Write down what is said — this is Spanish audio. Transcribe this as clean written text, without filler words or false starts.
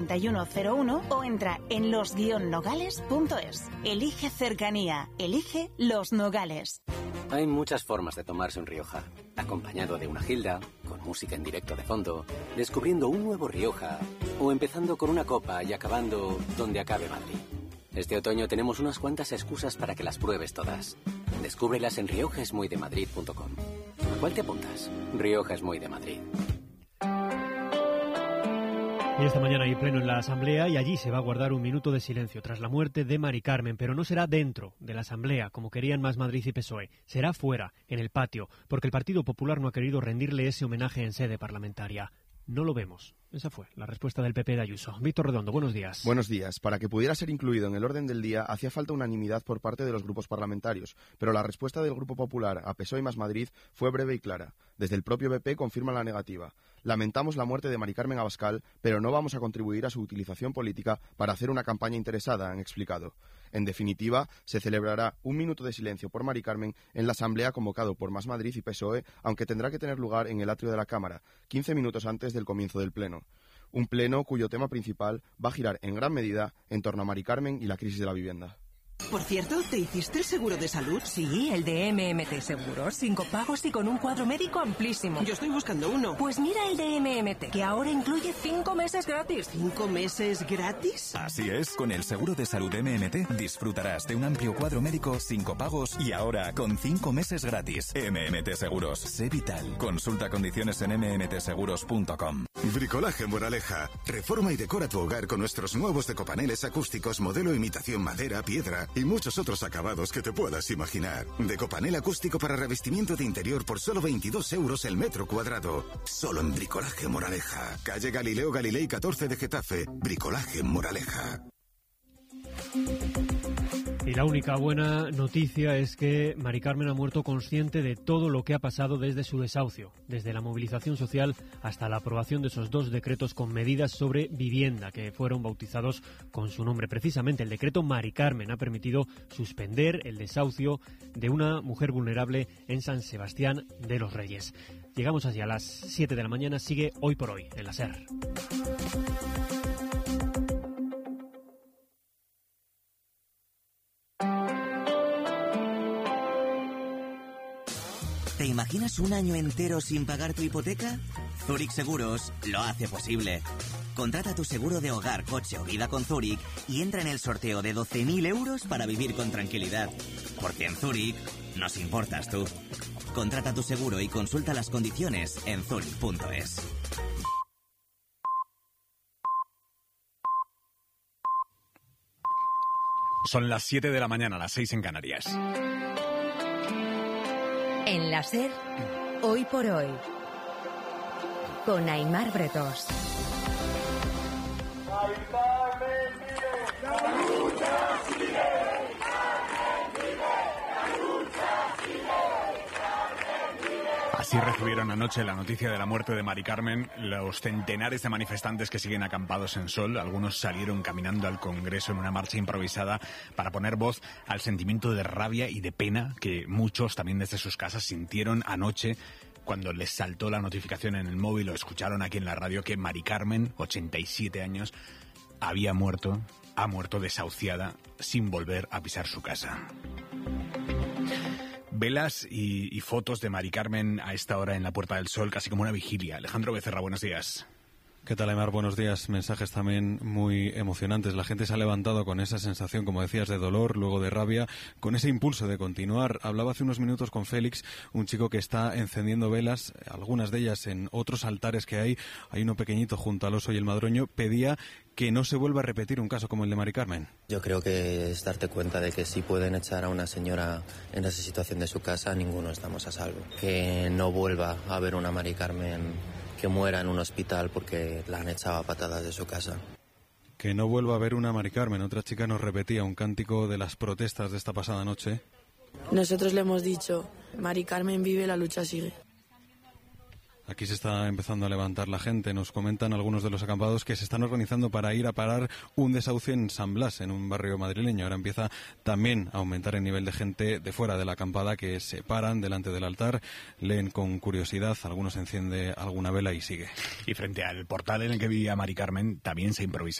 3101 o entra en los-nogales.es. Elige cercanía, elige Los Nogales. Hay muchas formas de tomarse un Rioja. Acompañado de una gilda, con música en directo de fondo, descubriendo un nuevo Rioja, o empezando con una copa y acabando donde acabe Madrid. Este otoño tenemos unas cuantas excusas para que las pruebes todas. Descúbrelas en riojaesmuydemadrid.com. ¿A cuál te apuntas? Rioja es muy de Madrid. Y esta mañana hay pleno en la Asamblea y allí se va a guardar un minuto de silencio tras la muerte de Mari Carmen, pero no será dentro de la Asamblea, como querían Más Madrid y PSOE. Será fuera, en el patio, porque el Partido Popular no ha querido rendirle ese homenaje en sede parlamentaria. No lo vemos. Esa fue la respuesta del PP de Ayuso. Víctor Redondo, buenos días. Buenos días. Para que pudiera ser incluido en el orden del día hacía falta unanimidad por parte de los grupos parlamentarios, pero la respuesta del Grupo Popular a PSOE y Más Madrid fue breve y clara. Desde el propio PP confirma la negativa. Lamentamos la muerte de Mari Carmen Abascal, pero no vamos a contribuir a su utilización política para hacer una campaña interesada, han explicado. En definitiva, se celebrará un minuto de silencio por Mari Carmen en la Asamblea convocado por Más Madrid y PSOE, aunque tendrá que tener lugar en el atrio de la Cámara, 15 minutos antes del comienzo del Pleno. Un pleno cuyo tema principal va a girar en gran medida en torno a Mari Carmen y la crisis de la vivienda. Por cierto, ¿te hiciste el seguro de salud? Sí, el de MMT Seguros, 5 pagos y con un cuadro médico amplísimo. Yo estoy buscando uno. Pues mira el de MMT, que ahora incluye 5 meses gratis. ¿5 meses gratis? Así es, con el seguro de salud MMT disfrutarás de un amplio cuadro médico, 5 pagos y ahora con 5 meses gratis. MMT Seguros, sé vital. Consulta condiciones en mmtseguros.com. Bricolaje Moraleja. Reforma y decora tu hogar con nuestros nuevos decopaneles acústicos modelo imitación madera, piedra y muchos otros acabados que te puedas imaginar. Decopanel acústico para revestimiento de interior por solo 22 euros el metro cuadrado. Solo en Bricolaje Moraleja. Calle Galileo Galilei 14 de Getafe. Bricolaje Moraleja. Y la única buena noticia es que Mari Carmen ha muerto consciente de todo lo que ha pasado desde su desahucio, desde la movilización social hasta la aprobación de esos 2 decretos con medidas sobre vivienda que fueron bautizados con su nombre. Precisamente el decreto Mari Carmen ha permitido suspender el desahucio de una mujer vulnerable en San Sebastián de los Reyes. Llegamos hacia las 7 de la mañana, sigue Hoy por Hoy en la SER. ¿Te imaginas un año entero sin pagar tu hipoteca? Zurich Seguros lo hace posible. Contrata tu seguro de hogar, coche o vida con Zurich y entra en el sorteo de 12.000 euros para vivir con tranquilidad. Porque en Zurich nos importas tú. Contrata tu seguro y consulta las condiciones en zurich.es. Son las 7 de la mañana, las 6 en Canarias. En la SER, Hoy por Hoy, con Aimar Bretos. Así recibieron anoche la noticia de la muerte de Mari Carmen los centenares de manifestantes que siguen acampados en Sol. Algunos salieron caminando al Congreso en una marcha improvisada para poner voz al sentimiento de rabia y de pena que muchos también desde sus casas sintieron anoche cuando les saltó la notificación en el móvil o escucharon aquí en la radio que Mari Carmen, 87 años, ha muerto desahuciada sin volver a pisar su casa. Velas y fotos de Mari Carmen a esta hora en la Puerta del Sol, casi como una vigilia. Alejandro Becerra, buenos días. ¿Qué tal, Aimar? Buenos días. Mensajes también muy emocionantes. La gente se ha levantado con esa sensación, como decías, de dolor, luego de rabia, con ese impulso de continuar. Hablaba hace unos minutos con Félix, un chico que está encendiendo velas, algunas de ellas en otros altares que hay. Hay uno pequeñito junto al Oso y el Madroño. Pedía que no se vuelva a repetir un caso como el de Mari Carmen. Yo creo que es darte cuenta de que si pueden echar a una señora en esa situación de su casa, ninguno estamos a salvo. Que no vuelva a haber una Mari Carmen que muera en un hospital porque la han echado a patadas de su casa. Que no vuelva a haber una Mari Carmen. Otra chica nos repetía un cántico de las protestas de esta pasada noche. Nosotros le hemos dicho, Mari Carmen vive, la lucha sigue. Aquí se está empezando a levantar la gente. Nos comentan algunos de los acampados que se están organizando para ir a parar un desahucio en San Blas, en un barrio madrileño. Ahora empieza también a aumentar el nivel de gente de fuera de la acampada que se paran delante del altar, leen con curiosidad, algunos enciende alguna vela y sigue. Y frente al portal en el que vivía Mari Carmen también se improvisa